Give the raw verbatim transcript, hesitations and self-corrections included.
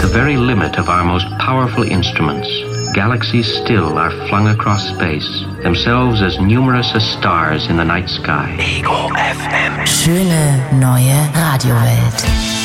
the very limit of our most powerful instruments, galaxies still are flung across space, themselves as numerous as stars in the night sky. Ego F M. Schöne neue Radiowelt.